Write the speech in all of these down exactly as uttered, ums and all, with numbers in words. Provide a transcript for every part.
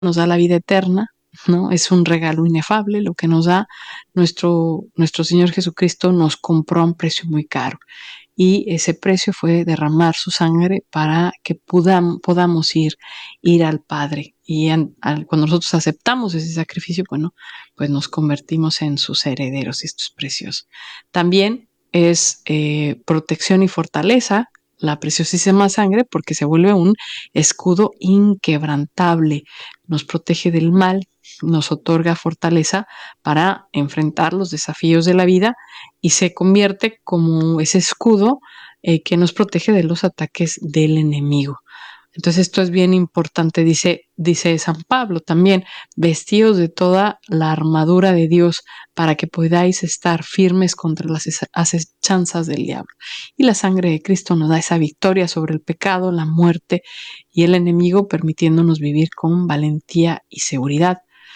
nos da la vida eterna, ¿no? Es un regalo inefable lo que nos da nuestro, nuestro Señor Jesucristo, nos compró a un precio muy caro. Y ese precio fue derramar su sangre para que podam, podamos ir, ir al Padre. Y en, al, cuando nosotros aceptamos ese sacrificio, bueno, pues nos convertimos en sus herederos, y esto es precioso. También es eh, protección y fortaleza, la preciosísima sangre, porque se vuelve un escudo inquebrantable, nos protege del mal, nos otorga fortaleza para enfrentar los desafíos de la vida y se convierte como ese escudo eh, que nos protege de los ataques del enemigo. Entonces esto es bien importante, dice, dice San Pablo también, vestidos de toda la armadura de Dios para que podáis estar firmes contra las acechanzas del diablo. Y la sangre de Cristo nos da esa victoria sobre el pecado, la muerte y el enemigo, permitiéndonos vivir con valentía y seguridad.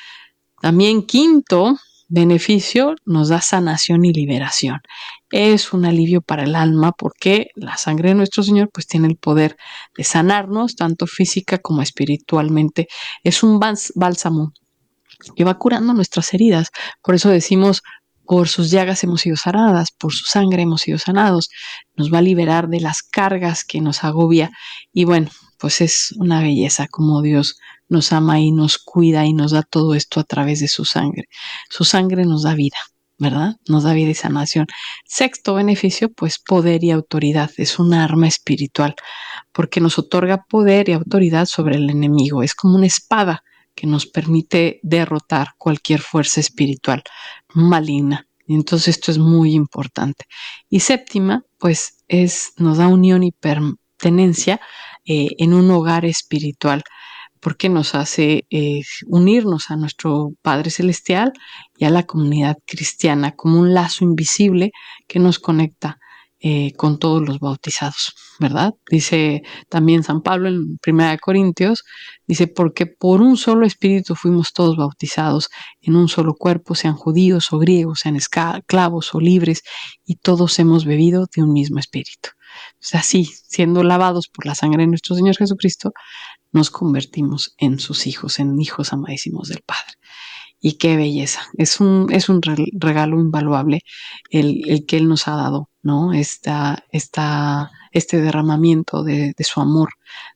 También quinto beneficio, nos da sanación y liberación. Es un alivio para el alma porque la sangre de nuestro Señor pues tiene el poder de sanarnos tanto física como espiritualmente. Es un bálsamo que va curando nuestras heridas. Por eso decimos, por sus llagas hemos sido sanadas, por su sangre hemos sido sanados. Nos va a liberar de las cargas que nos agobia. Y bueno, pues es una belleza como Dios nos ama y nos cuida y nos da todo esto a través de su sangre. Su sangre nos da vida, ¿verdad? Nos da vida y sanación. Sexto beneficio, pues poder y autoridad. Es un arma espiritual porque nos otorga poder y autoridad sobre el enemigo. Es como una espada que nos permite derrotar cualquier fuerza espiritual maligna. Entonces esto es muy importante. Y séptima, pues es, nos da unión y pertenencia eh, en un hogar espiritual, porque nos hace eh, unirnos a nuestro Padre Celestial y a la comunidad cristiana como un lazo invisible que nos conecta eh, con todos los bautizados, ¿verdad? Dice también San Pablo en primera de Corintios, dice, porque por un solo espíritu fuimos todos bautizados en un solo cuerpo, sean judíos o griegos, sean esclavos o libres, y todos hemos bebido de un mismo espíritu. O sea, sí, siendo lavados por la sangre de nuestro Señor Jesucristo, nos convertimos en sus hijos, en hijos amadísimos del Padre. Y qué belleza, es un, es un regalo invaluable el, el que Él nos ha dado, ¿no? Esta, esta, este derramamiento de, de su amor,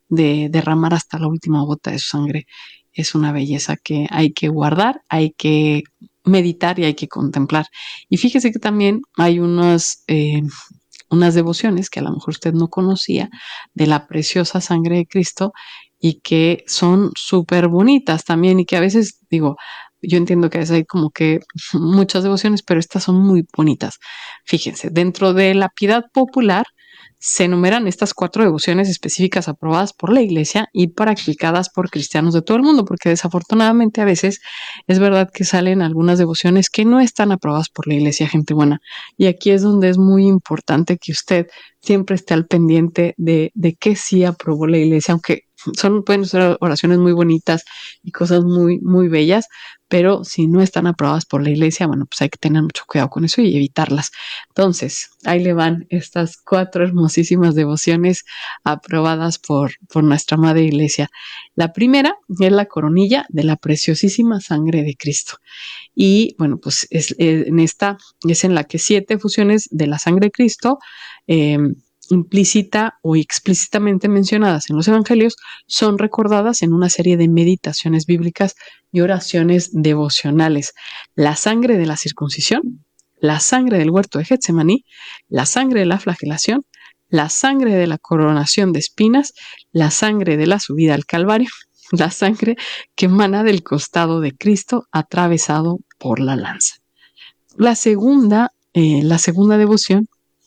de derramar hasta la última gota de su sangre, es una belleza que hay que guardar, hay que meditar y hay que contemplar. Y fíjese que también hay unas, eh, unas devociones que a lo mejor usted no conocía de la preciosa sangre de Cristo y que son súper bonitas también y que a veces digo, yo entiendo que a veces hay como que muchas devociones, pero estas son muy bonitas. Fíjense, dentro de la piedad popular se enumeran estas cuatro devociones específicas aprobadas por la Iglesia y practicadas por cristianos de todo el mundo, porque desafortunadamente a veces es verdad que salen algunas devociones que no están aprobadas por la Iglesia, gente buena. Y aquí es donde es muy importante que usted siempre esté al pendiente de, de qué sí aprobó la Iglesia, aunque son, pueden ser oraciones muy bonitas y cosas muy, muy bellas, pero si no están aprobadas por la Iglesia, bueno, pues hay que tener mucho cuidado con eso y evitarlas. Entonces, ahí le van estas cuatro hermosísimas devociones aprobadas por, por nuestra Madre Iglesia. La primera es la coronilla de la preciosísima sangre de Cristo. Y bueno, pues es, en esta es en la que siete fusiones de la sangre de Cristo, eh, implícita o explícitamente mencionadas en los evangelios, son recordadas en una serie de meditaciones bíblicas y oraciones devocionales. La sangre de la circuncisión, la sangre del huerto de Getsemaní, la sangre de la flagelación, la sangre de la coronación de espinas, la sangre de la subida al Calvario, la sangre que emana del costado de Cristo atravesado por la lanza. La segunda, eh, la segunda devoción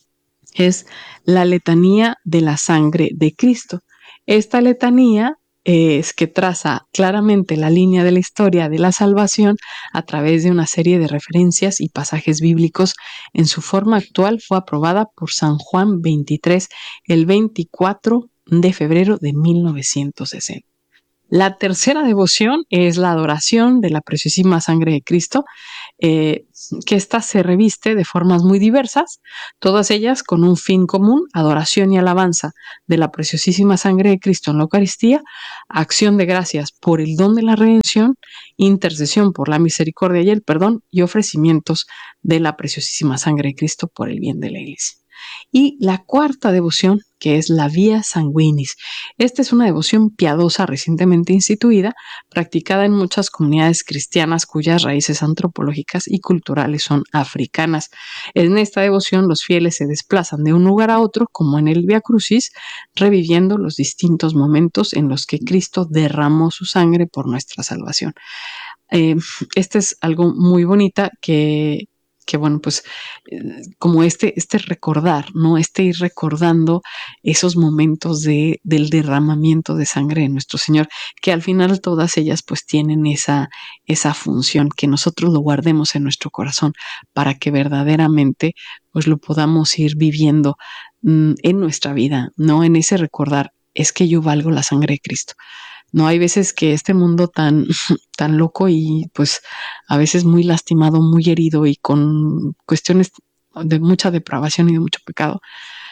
es la letanía de la sangre de Cristo. Esta letanía es que traza claramente la línea de la historia de la salvación a través de una serie de referencias y pasajes bíblicos. En su forma actual fue aprobada por San Juan veintitrés el veinticuatro de febrero de mil novecientos sesenta. La tercera devoción es la adoración de la preciosísima sangre de Cristo. eh, que ésta se reviste de formas muy diversas, todas ellas con un fin común: adoración y alabanza de la preciosísima sangre de Cristo en la Eucaristía, acción de gracias por el don de la redención, intercesión por la misericordia y el perdón, y ofrecimientos de la preciosísima sangre de Cristo por el bien de la Iglesia. Y la cuarta devoción, que es la Via Sanguinis. Esta es una devoción piadosa recientemente instituida, practicada en muchas comunidades cristianas cuyas raíces antropológicas y culturales son africanas. En esta devoción los fieles se desplazan de un lugar a otro, como en el Via Crucis, reviviendo los distintos momentos en los que Cristo derramó su sangre por nuestra salvación. Eh, este es algo muy bonita que... que bueno, pues eh, como este, este recordar, ¿no? Este ir recordando esos momentos de, del derramamiento de sangre de nuestro Señor, que al final todas ellas pues tienen esa, esa función, que nosotros lo guardemos en nuestro corazón para que verdaderamente pues lo podamos ir viviendo mmm, en nuestra vida, ¿no? En ese recordar, es que yo valgo la sangre de Cristo. No, hay veces que este mundo tan, tan loco y pues a veces muy lastimado, muy herido y con cuestiones de mucha depravación y de mucho pecado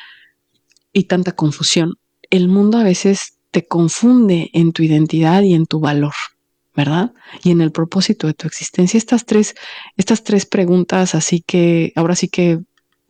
y tanta confusión, el mundo a veces te confunde en tu identidad y en tu valor, ¿verdad? Y en el propósito de tu existencia. Estas tres, estas tres preguntas, así que ahora sí que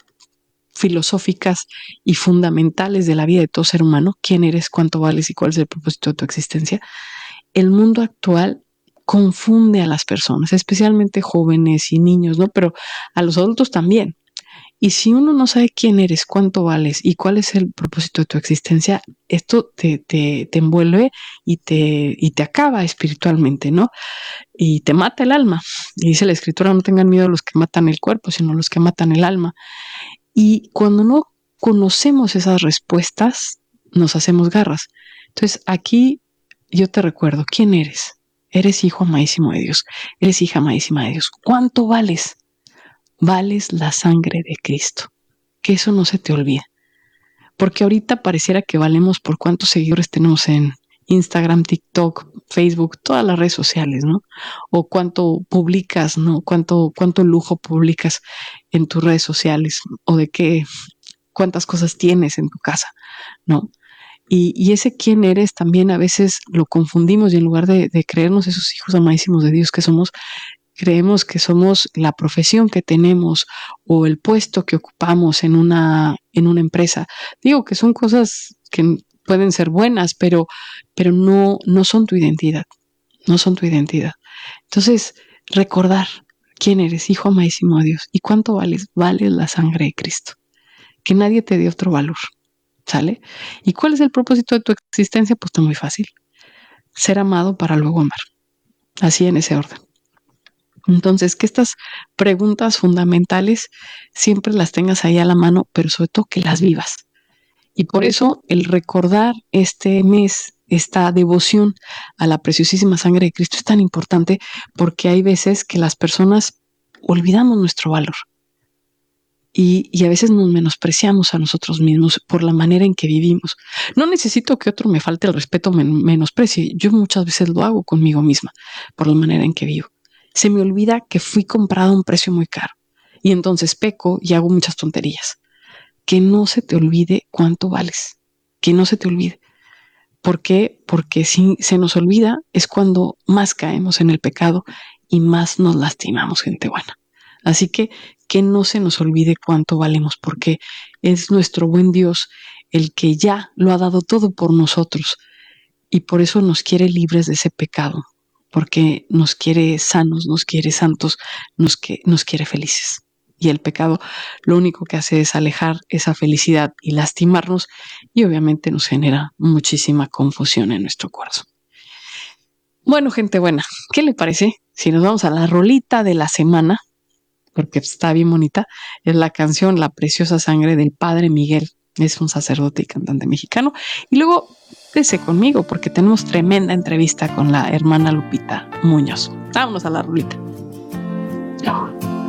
filosóficas y fundamentales de la vida de todo ser humano: ¿quién eres, cuánto vales y cuál es el propósito de tu existencia? El mundo actual confunde a las personas, especialmente jóvenes y niños, ¿no? Pero a los adultos también. Y si uno no sabe quién eres, cuánto vales y cuál es el propósito de tu existencia, esto te, te, te envuelve y te, y te acaba espiritualmente, ¿no? Y te mata el alma. Y dice la Escritura: no tengan miedo a los que matan el cuerpo, sino a los que matan el alma. Y cuando no conocemos esas respuestas, nos hacemos garras. Entonces aquí yo te recuerdo: ¿quién eres? Eres hijo amadísimo de Dios, eres hija amadísima de Dios. ¿Cuánto vales? Vales la sangre de Cristo. Que eso no se te olvide. Porque ahorita pareciera que valemos por cuántos seguidores tenemos en Instagram, TikTok, Facebook, todas las redes sociales, ¿no? O cuánto publicas, ¿no? Cuánto, cuánto lujo publicas en tus redes sociales, o de qué, cuántas cosas tienes en tu casa, ¿no? Y, y ese quién eres también a veces lo confundimos, y en lugar de, de creernos esos hijos amadísimos de Dios que somos, creemos que somos la profesión que tenemos o el puesto que ocupamos en una, en una empresa. Digo que son cosas que pueden ser buenas, pero, pero no, no son tu identidad, no son tu identidad. Entonces, recordar quién eres, hijo amadísimo de Dios, y cuánto vales. Vales la sangre de Cristo. Que nadie te dé otro valor, ¿sale? ¿Y cuál es el propósito de tu existencia? Pues está muy fácil: ser amado para luego amar. Así, en ese orden. Entonces, que estas preguntas fundamentales siempre las tengas ahí a la mano, pero sobre todo que las vivas. Y por eso el recordar este mes, esta devoción a la preciosísima sangre de Cristo es tan importante, porque hay veces que las personas olvidamos nuestro valor. Y, y a veces nos menospreciamos a nosotros mismos por la manera en que vivimos. No necesito que otro me falte el respeto, me menosprecie. Yo muchas veces lo hago conmigo misma por la manera en que vivo. Se me olvida que fui comprada a un precio muy caro y entonces peco y hago muchas tonterías. Que no se te olvide cuánto vales, que no se te olvide. ¿Por qué? Porque si se nos olvida es cuando más caemos en el pecado y más nos lastimamos, gente buena. Así que que no se nos olvide cuánto valemos, porque es nuestro buen Dios el que ya lo ha dado todo por nosotros, y por eso nos quiere libres de ese pecado, porque nos quiere sanos, nos quiere santos, nos, que, nos quiere felices. Y el pecado lo único que hace es alejar esa felicidad y lastimarnos, y obviamente nos genera muchísima confusión en nuestro corazón. Bueno, gente buena, ¿qué le parece si nos vamos a la rolita de la semana? Porque está bien bonita. Es la canción La Preciosa Sangre del Padre Miguel. Es un sacerdote y cantante mexicano. Y luego, quédese conmigo porque tenemos tremenda entrevista con la hermana Lupita Muñoz. Vámonos a la rolita.